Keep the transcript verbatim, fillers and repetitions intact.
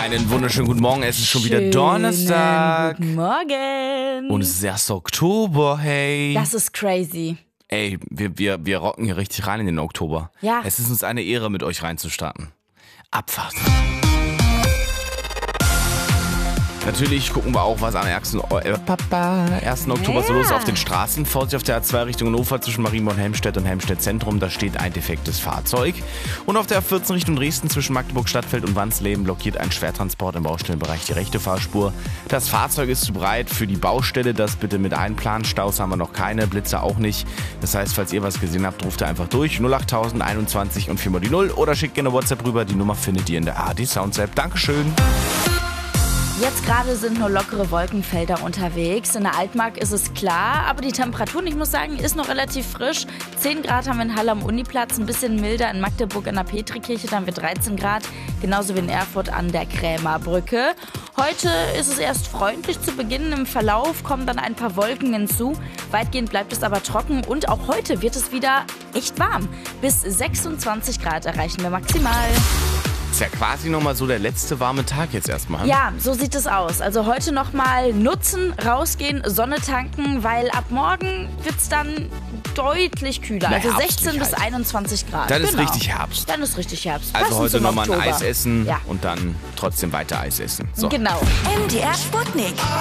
Einen wunderschönen guten Morgen, es ist schon wieder Schönen Donnerstag. Guten Morgen. Und es ist erst Oktober, hey. Das ist crazy. Ey, wir, wir, wir rocken hier richtig rein in den Oktober. Ja. Es ist uns eine Ehre, mit euch reinzustarten. Abfahrt. Natürlich gucken wir auch, was am ersten Äh, Papa, ersten Oktober so Ja. los auf den Straßen. Vorsicht auf der A zwei Richtung Hannover zwischen Marienborn Helmstedt und Helmstedt Zentrum. Da steht ein defektes Fahrzeug. Und auf der A vierzehn Richtung Dresden zwischen Magdeburg Stadtfeld und Wansleben blockiert ein Schwertransport im Baustellenbereich die rechte Fahrspur. Das Fahrzeug ist zu breit für die Baustelle. Das bitte mit einplanen. Staus haben wir noch keine, Blitze auch nicht. Das heißt, falls ihr was gesehen habt, ruft ihr einfach durch. null acht tausend einundzwanzig und vier mal die null oder schickt gerne WhatsApp rüber. Die Nummer findet ihr in der A R D Sounds App. Dankeschön. Jetzt gerade sind nur lockere Wolkenfelder unterwegs. In der Altmark ist es klar, aber die Temperatur, ich muss sagen, ist noch relativ frisch. zehn Grad haben wir in Halle am Uniplatz, ein bisschen milder in Magdeburg an der Petrikirche, da haben wir dreizehn Grad, genauso wie in Erfurt an der Krämerbrücke. Heute ist es erst freundlich zu Beginn, im Verlauf kommen dann ein paar Wolken hinzu. Weitgehend bleibt es aber trocken und auch heute wird es wieder echt warm. Bis sechsundzwanzig Grad erreichen wir maximal. Ist ja quasi nochmal so der letzte warme Tag jetzt erstmal. Ja, so sieht es aus. Also heute nochmal nutzen, rausgehen, Sonne tanken, weil ab morgen wird es dann deutlich kühler. Na, also herbstlich sechzehn bis halt. einundzwanzig Grad. Dann ist Genau. richtig Herbst. Dann ist richtig Herbst. Also Passend heute zum nochmal ein Oktober. Eis essen Ja. und dann trotzdem weiter Eis essen. So. Genau. M D R Sputnik.